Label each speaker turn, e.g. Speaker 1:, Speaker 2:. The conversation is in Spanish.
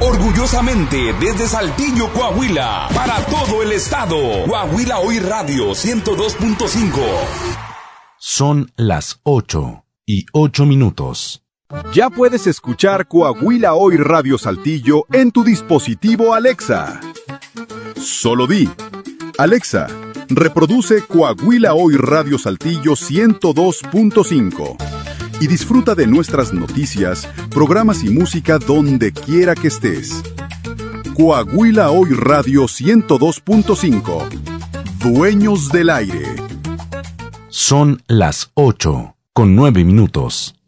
Speaker 1: Orgullosamente desde Saltillo, Coahuila, para todo el estado. Coahuila Hoy Radio 102.5.
Speaker 2: Son las 8:08.
Speaker 3: Ya puedes escuchar Coahuila Hoy Radio Saltillo en tu dispositivo Alexa. Solo di: Alexa, reproduce Coahuila Hoy Radio Saltillo 102.5 y disfruta de nuestras noticias, programas y música donde quiera que estés. Coahuila Hoy Radio 102.5. Dueños del aire.
Speaker 2: Son las 8:09.